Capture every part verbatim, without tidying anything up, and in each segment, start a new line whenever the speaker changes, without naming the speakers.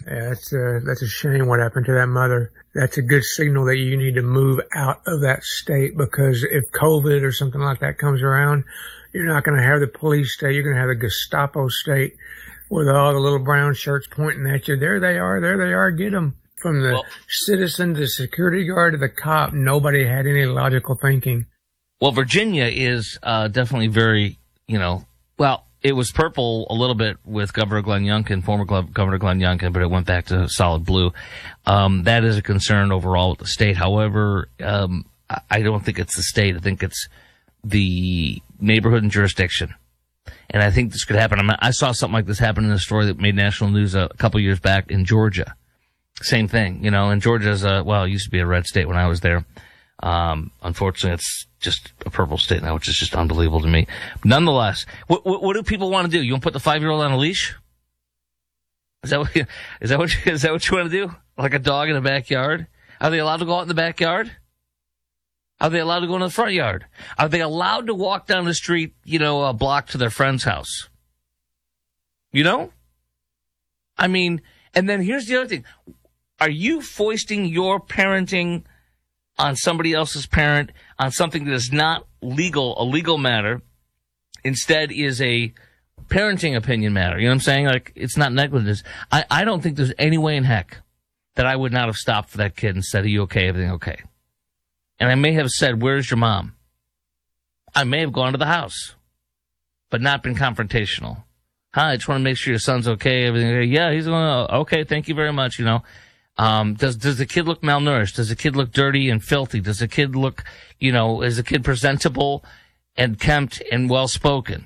Yeah, that's a, that's a shame what happened to that mother. That's a good signal that you need to move out of that state, because if COVID or something like that comes around, you're not going to have the police state. You're going to have the Gestapo state with all the little brown shirts pointing at you. There they are. There they are. Get them. From the well, citizen to the security guard to the cop, nobody had any logical thinking.
Well, Virginia is uh, definitely very, you know, well, it was purple a little bit with Governor Glenn Youngkin, former Governor Glenn Youngkin, but it went back to solid blue. Um, that is a concern overall with the state. However, um, I don't think it's the state. I think it's the neighborhood and jurisdiction. And I think this could happen. I, mean, I saw something like this happen in a story that made national news a, a couple years back in Georgia. Same thing, you know, and Georgia's a, well, it used to be a red state when I was there. Um, unfortunately, it's just a purple state now, which is just unbelievable to me. Nonetheless, what, what, what do people want to do? You want to put the five-year-old on a leash? Is that what, is that what, is that what you want to do? Like a dog in the backyard? Are they allowed to go out in the backyard? Are they allowed to go in the front yard? Are they allowed to walk down the street, you know, a block to their friend's house? You know? I mean, and then here's the other thing. Are you foisting your parenting on somebody else's parent, on something that is not legal, a legal matter, instead is a parenting opinion matter? You know what I'm saying? Like, it's not negligence. I, I don't think there's any way in heck that I would not have stopped for that kid and said, are you okay? Everything okay? And I may have said, where's your mom? I may have gone to the house, but not been confrontational. Hi, I just want to make sure your son's okay. Everything okay? Yeah, he's going, okay, thank you very much, you know. Um, does, does the kid look malnourished? Does the kid look dirty and filthy? Does the kid look, you know, is the kid presentable and kempt and well-spoken?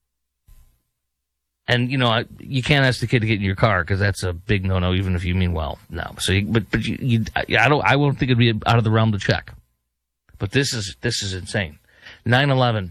And, you know, I, you can't ask the kid to get in your car because that's a big no-no, even if you mean well. No. So, you, but, but you, you, I don't, I won't think it'd be out of the realm to check. But this is, this is insane. nine eleven.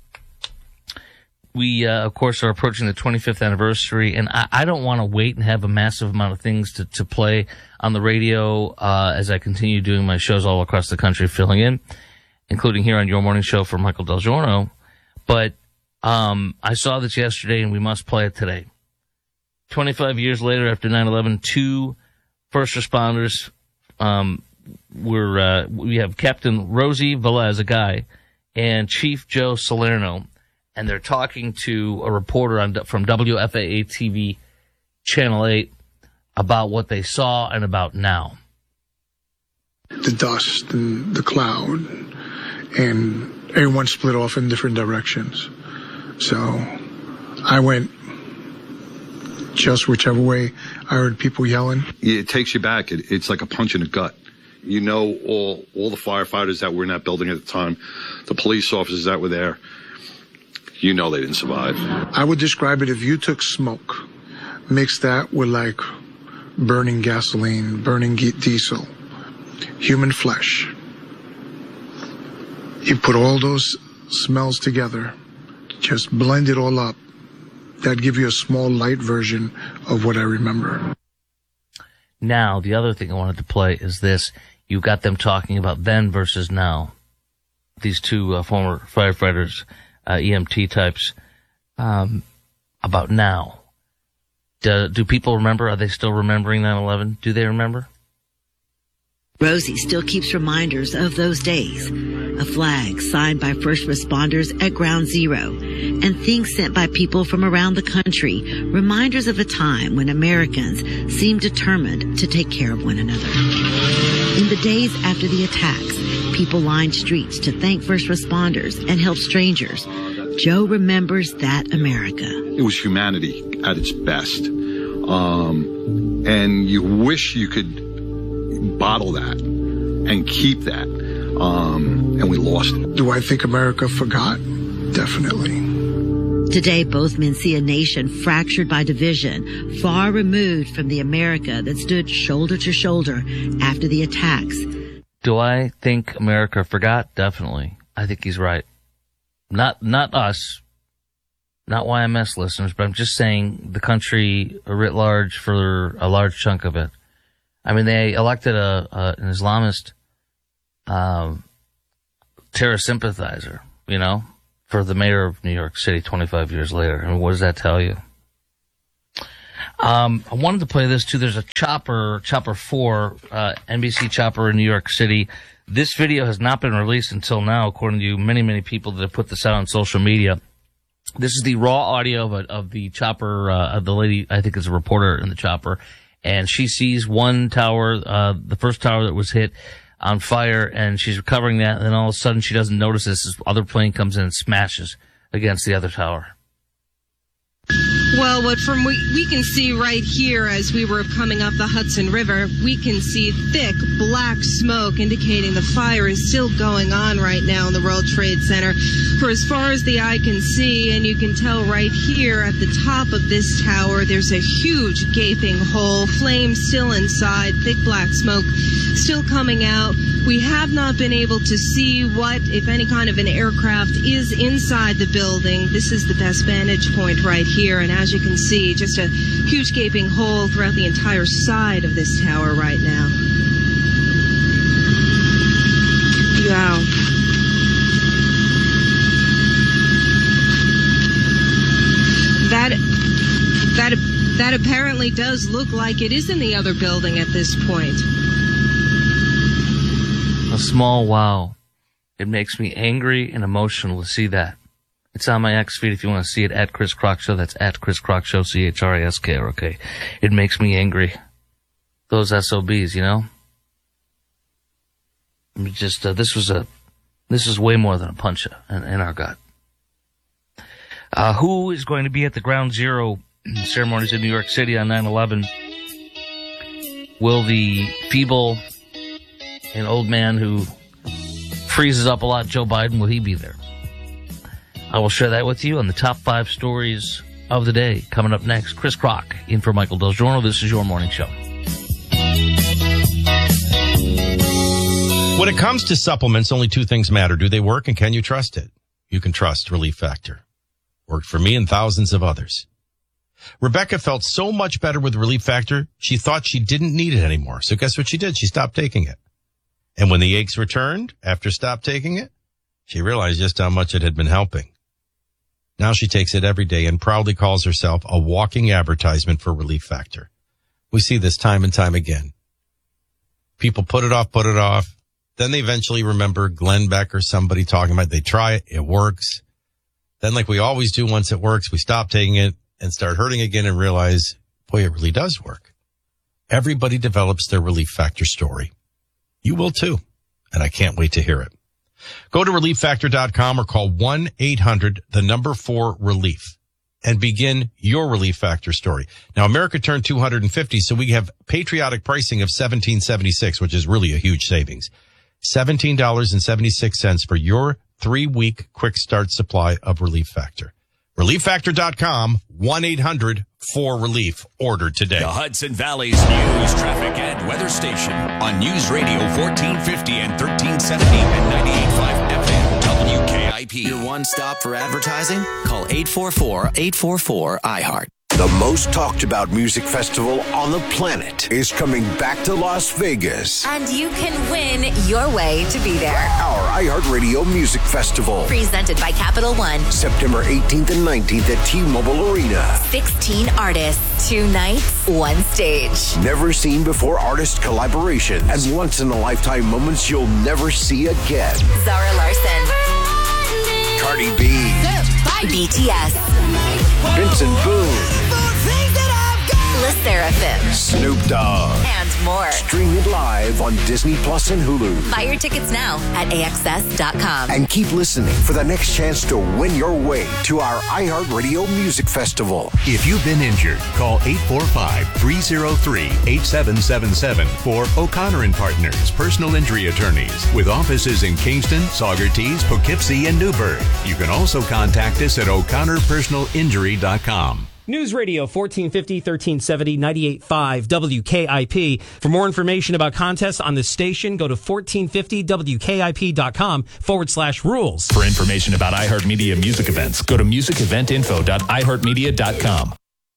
We, uh, of course, are approaching the twenty-fifth anniversary, and I, I don't want to wait and have a massive amount of things to, to play on the radio uh, as I continue doing my shows all across the country, filling in, including here on Your Morning Show for Michael Del Giorno. But um, I saw this yesterday, and we must play it today. twenty-five years later, after nine eleven, two first responders um, were, uh, we have Captain Rosie Velez, a guy, and Chief Joe Salerno. And they're talking to a reporter on, from W F A A T V Channel eight about what they saw and about now.
The dust and the cloud, and everyone split off in different directions. So I went just whichever way. I heard people yelling.
It takes you back. It, it's like a punch in the gut. You know, all all the firefighters that were in that building at the time, the police officers that were there, you know they didn't survive.
I would describe it, if you took smoke, mix that with like burning gasoline, burning diesel, human flesh. You put all those smells together, just blend it all up. That'd give you a small light version of what I remember.
Now, the other thing I wanted to play is this. You got them talking about then versus now. These two uh, former firefighters, Uh, E M T types, um, about now. Do, do people remember? Are they still remembering nine eleven? Do they remember?
Rosie still keeps reminders of those days. A flag signed by first responders at Ground Zero, and things sent by people from around the country, reminders of a time when Americans seemed determined to take care of one another. In the days after the attacks, people lined streets to thank first responders and help strangers. Joe remembers that America.
It was humanity at its best. Um, and you wish you could bottle that and keep that. Um, and we lost it.
Do I think America forgot? Definitely.
Today, both men see a nation fractured by division, far removed from the America that stood shoulder to shoulder after the attacks.
Do I think America forgot? Definitely. I think he's right. Not not us, not Y M S listeners, but I'm just saying the country writ large for a large chunk of it. I mean, they elected a, a an Islamist um, terror sympathizer, you know, for the mayor of New York City twenty-five years later. I mean, what does that tell you? Um, I wanted to play this too. There's a Chopper, Chopper four, uh, N B C Chopper in New York City. This video has not been released until now, according to many, many people that have put this out on social media. This is the raw audio of, a, of the Chopper, uh, of the lady, I think is a reporter in the Chopper, and she sees one tower, uh, the first tower that was hit, on fire, and she's recovering that, and then all of a sudden she doesn't notice this. This other plane comes in and smashes against the other tower.
Well, what from we, we can see right here as we were coming up the Hudson River, we can see thick black smoke indicating the fire is still going on right now in the World Trade Center. For as far as the eye can see, and you can tell right here at the top of this tower, there's a huge gaping hole, flames still inside, thick black smoke still coming out. We have not been able to see what, if any kind of an aircraft is inside the building. This is the best vantage point right here, and as you can see, just a huge gaping hole throughout the entire side of this tower right now. Wow. That, that, that apparently does look like it is in the other building at this point.
A small wow. It makes me angry and emotional to see that. It's on my X feed if you want to see it, at Chris Crock Show. That's at Chris Crock Show, C H R A S K R O K. It makes me angry. Those S O Bs, you know? I mean, just, uh, this was a, this is way more than a punch in, in our gut. Uh, who is going to be at the Ground Zero ceremonies in New York City on nine eleven? Will the feeble and old man who freezes up a lot, Joe Biden, will he be there? I will share that with you on the top five stories of the day. Coming up next, Chris Crock in for Michael Del Giorno. This is your morning show.
When it comes to supplements, only two things matter. Do they work, and can you trust it? You can trust Relief Factor. Worked for me and thousands of others. Rebecca felt so much better with Relief Factor, she thought she didn't need it anymore. So guess what she did? She stopped taking it. And when the aches returned after stop taking it, she realized just how much it had been helping. Now she takes it every day and proudly calls herself a walking advertisement for Relief Factor. We see this time and time again. People put it off, put it off. Then they eventually remember Glenn Beck or somebody talking about it. They try it. It works. Then, like we always do, once it works, we stop taking it and start hurting again and realize, boy, it really does work. Everybody develops their Relief Factor story. You will too, and I can't wait to hear it. Go to relief factor dot com or call one eight hundred, the number four, relief, and begin your Relief Factor story. Now, America turned two hundred fifty, so we have patriotic pricing of seventeen seventy-six, which is really a huge savings. seventeen dollars and seventy-six cents for your three-week quick start supply of Relief Factor. relief factor dot com, one eight hundred, four relief. Order today.
The Hudson Valley's news, traffic, and weather station on News Radio fourteen fifty and thirteen seventy and ninety-eight point five F M W K I P.
Your one stop for advertising? Call eight four four, eight four four, I heart.
The most talked about music festival on the planet is coming back to Las Vegas.
And you can win your way to be there.
Our iHeartRadio Music Festival.
Presented by Capital One.
September eighteenth and nineteenth at T-Mobile Arena.
sixteen artists, two nights, one stage.
Never seen before artist collaborations and once-in-a-lifetime moments you'll never see again.
Zara Larson.
Cardi B.
B T S.
Vincent Boone.
Le Seraphim.
Snoop Dogg.
And more.
Stream it live on Disney Plus and Hulu.
Buy your tickets now at A X S dot com.
And keep listening for the next chance to win your way to our iHeartRadio Music Festival.
If you've been injured, call eight four five, three oh three, eight seven seven seven for O'Connor and Partners Personal Injury Attorneys with offices in Kingston, Saugerties, Poughkeepsie, and Newburgh. You can also contact us at o'connor personal injury dot com.
News Radio fourteen fifty, thirteen seventy, ninety-eight point five W K I P. For more information about contests on this station, go to fourteen fifty W K I P dot com forward slash rules.
For information about iHeartMedia music events, go to music event info dot i heart media dot com.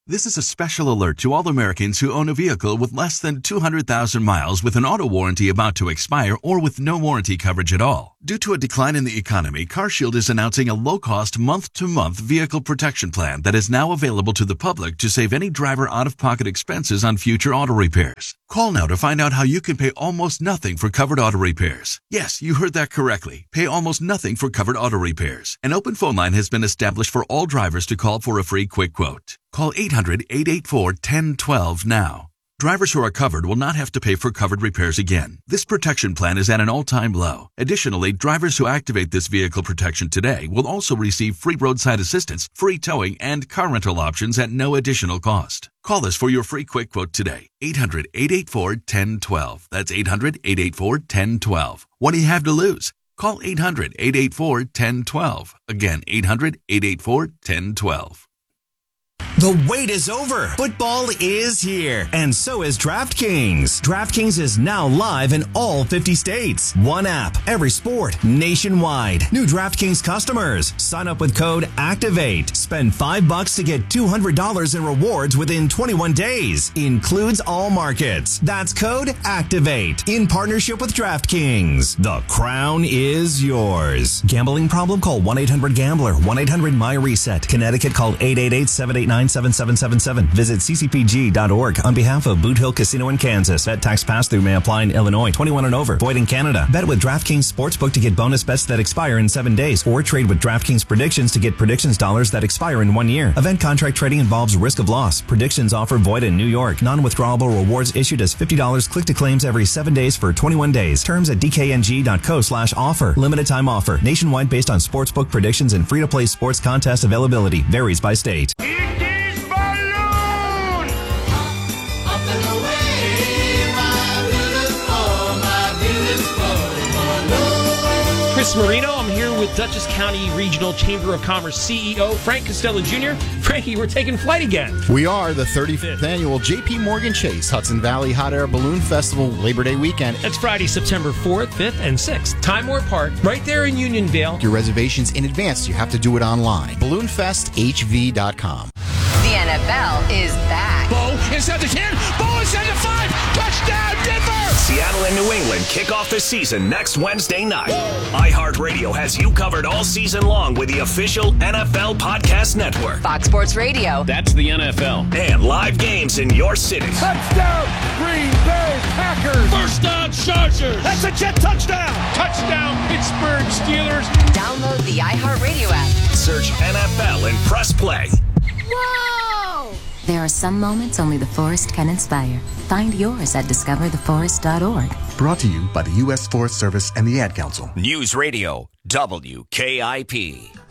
This is a special alert to all Americans who own a vehicle with less than two hundred thousand miles with an auto warranty about to expire or with no warranty coverage at all. Due to a decline in the economy, CarShield is announcing a low-cost month-to-month vehicle protection plan that is now available to the public to save any driver out-of-pocket expenses on future auto repairs. Call now to find out how you can pay almost nothing for covered auto repairs. Yes, you heard that correctly. Pay almost nothing for covered auto repairs. An open phone line has been established for all drivers to call for a free quick quote. Call eight hundred, eight eight four, one zero one two now. Drivers who are covered will not have to pay for covered repairs again. This protection plan is at an all-time low. Additionally, drivers who activate this vehicle protection today will also receive free roadside assistance, free towing, and car rental options at no additional cost. Call us for your free quick quote today. eight hundred, eight eight four, one zero one two. That's eight hundred, eight eight four, one zero one two. What do you have to lose? Call eight hundred, eight eight four, one zero one two. Again, eight hundred, eight eight four, one zero one two.
The wait is over. Football is here, and so is DraftKings. DraftKings is now live in all fifty states. One app, every sport, nationwide. New DraftKings customers, sign up with code ACTIVATE. Spend five bucks to get two hundred dollars in rewards within twenty-one days. Includes all markets. That's code ACTIVATE in partnership with DraftKings. The crown is yours. Gambling problem? Call one eight hundred gambler. one eight hundred my reset. Connecticut, call eight eight eight, seven eight nine, seven seven seven seven. Visit c c p g dot org on behalf of Boot Hill Casino in Kansas. Bet tax pass-through may apply in Illinois. twenty-one and over. Void in Canada. Bet with DraftKings Sportsbook to get bonus bets that expire in seven days. Or trade with DraftKings Predictions to get predictions dollars that expire in one year. Event contract trading involves risk of loss. Predictions offer void in New York. Non-withdrawable rewards issued as fifty dollars click to claims every seven days for twenty-one days. Terms at d k n g dot co slash offer. Limited time offer. Nationwide based on sportsbook predictions and free-to-play sports contest availability. Varies by state.
Chris Marino. I'm here with Dutchess County Regional Chamber of Commerce C E O Frank Costello Junior Frankie, we're taking flight again.
We are. The thirty-fifth annual J P Morgan Chase Hudson Valley Hot Air Balloon Festival Labor Day weekend.
That's Friday, September fourth, fifth, and sixth. Time Warner Park, right there in Unionville.
Your reservations in advance. You have to do it online. balloon fest h v dot com.
The N F L is back.
Bo inside the ten. Bo inside the five. Touchdown, Denver!
Seattle and New England kick off the season next Wednesday night. iHeartRadio has you covered all season long with the official N F L Podcast Network.
Fox Sports Radio.
That's the N F L. And live games in your city.
Touchdown, Green Bay Packers! First down, Chargers! That's a Jet touchdown! Touchdown, Pittsburgh Steelers!
Download the iHeartRadio app.
Search N F L and press play.
Whoa! There are some moments only the forest can inspire. Find yours at discover the forest dot org.
Brought to you by the U S Forest Service and the Ad Council.
News Radio, W K I P.